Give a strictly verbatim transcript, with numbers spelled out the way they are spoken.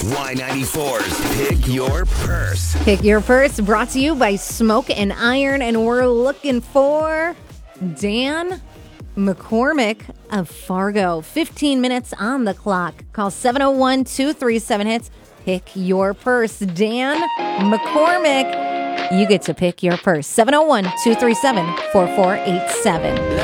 Y ninety-four's Pick Your Purse. Pick Your Purse brought to you by Smoke and Iron, and we're looking for Dan McCormick of Fargo. fifteen minutes on the clock. Call seven oh one, two three seven, HITS. Pick Your Purse. Dan McCormick, you get to pick your purse. seven oh one, two three seven, four four eight seven.